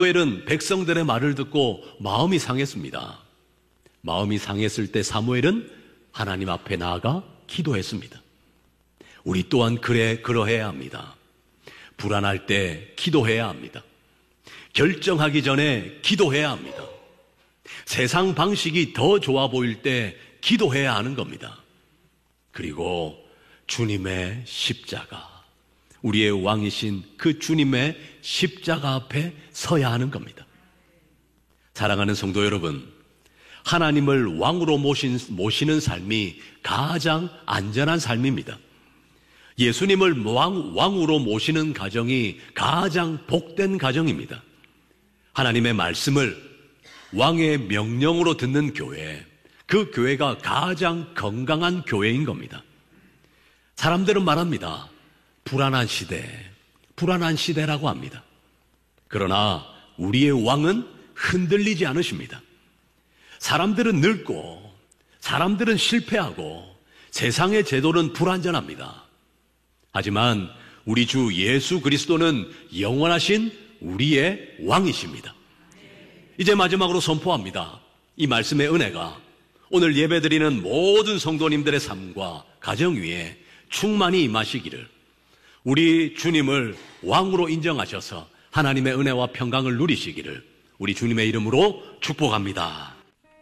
사무엘은 백성들의 말을 듣고 마음이 상했습니다. 마음이 상했을 때 사무엘은 하나님 앞에 나아가 기도했습니다. 우리 또한 그러해야 합니다. 불안할 때 기도해야 합니다. 결정하기 전에 기도해야 합니다. 세상 방식이 더 좋아 보일 때 기도해야 하는 겁니다. 그리고 주님의 십자가, 우리의 왕이신 그 주님의 십자가 앞에 서야 하는 겁니다. 사랑하는 성도 여러분, 하나님을 왕으로 모시는 삶이 가장 안전한 삶입니다. 예수님을 왕으로 모시는 가정이 가장 복된 가정입니다. 하나님의 말씀을 왕의 명령으로 듣는 교회, 그 교회가 가장 건강한 교회인 겁니다. 사람들은 말합니다. 불안한 시대라고 합니다. 그러나 우리의 왕은 흔들리지 않으십니다. 사람들은 늙고, 사람들은 실패하고, 세상의 제도는 불완전합니다. 하지만 우리 주 예수 그리스도는 영원하신 우리의 왕이십니다. 이제 마지막으로 선포합니다. 이 말씀의 은혜가 오늘 예배드리는 모든 성도님들의 삶과 가정 위에 충만히 임하시기를, 우리 주님을 왕으로 인정하셔서 하나님의 은혜와 평강을 누리시기를 우리 주님의 이름으로 축복합니다.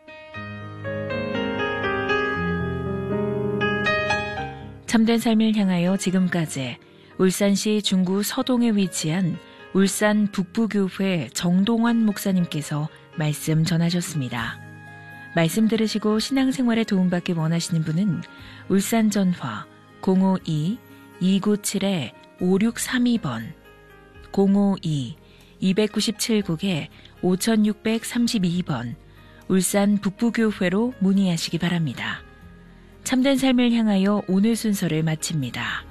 참된 삶을 향하여 지금까지 울산시 중구 서동에 위치한 울산 북부교회 정동환 목사님께서 말씀 전하셨습니다. 말씀 들으시고 신앙생활에 도움받기 원하시는 분은 울산 전화 052-297-5632번 052-297국에 5632번 울산 북부교회로 문의하시기 바랍니다. 참된 삶을 향하여 오늘 순서를 마칩니다.